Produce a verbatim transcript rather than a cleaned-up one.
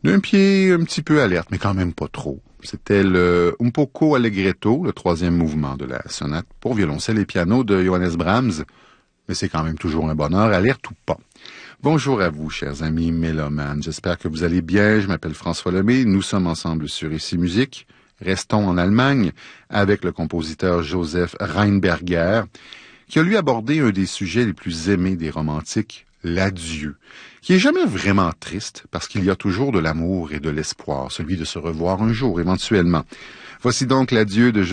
d'un pied un petit peu alerte, mais quand même pas trop. C'était le Un poco allegretto, le troisième mouvement de la sonate pour violoncelle et piano de Johannes Brahms. Mais c'est quand même toujours un bonheur, alerte ou pas. Bonjour à vous, chers amis mélomanes. J'espère que vous allez bien. Je m'appelle François Lemay. Nous sommes ensemble sur Ici Musique. Restons en Allemagne avec le compositeur Joseph Rheinberger, qui a lui abordé un des sujets les plus aimés des romantiques, l'adieu, qui est jamais vraiment triste parce qu'il y a toujours de l'amour et de l'espoir, celui de se revoir un jour éventuellement. Voici donc l'adieu de